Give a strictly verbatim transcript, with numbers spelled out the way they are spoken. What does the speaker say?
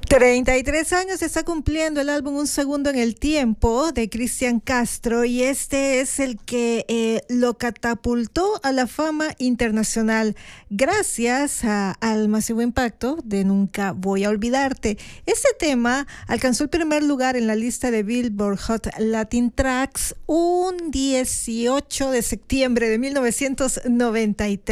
treinta y tres años está cumpliendo el álbum Un Segundo en el Tiempo de Cristian Castro, y este es el que eh, lo catapultó a la fama internacional gracias a, al masivo impacto de Nunca Voy a Olvidarte. Este tema alcanzó el primer lugar en la lista de Billboard Hot Latin Tracks un dieciocho de septiembre de mil novecientos noventa y tres.